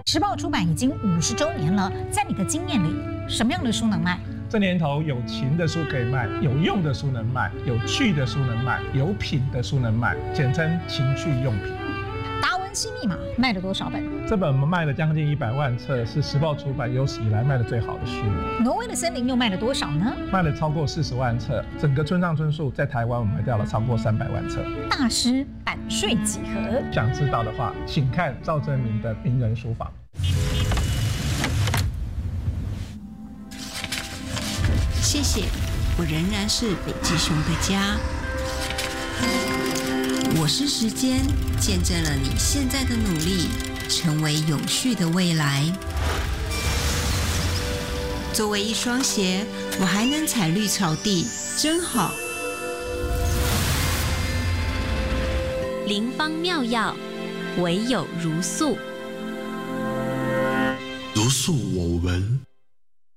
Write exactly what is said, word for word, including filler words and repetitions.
时报出版已经五十周年了，在你的经验里，什么样的书能卖？ 这年头有情的书可以卖，有用的书能卖，有趣的书能卖，有品的书能卖，简称情趣用品。 达文西密码卖了多少本？ 这本我们卖了将近一百万册，是时报出版有史以来卖的最好的书。 挪威的森林又卖了多少呢？ 卖了超过四十万册，整个村上春树在台湾我们卖掉了超过三百万册。 大师版税几何？ 想知道的话，请看赵正明的名人书房。 谢谢，我仍然是北极熊的家。我是时间，见证了你现在的努力，成为永续的未来。作为一双鞋，我还能踩绿草地，真好。 灵方妙药，唯有如素。 如素我闻。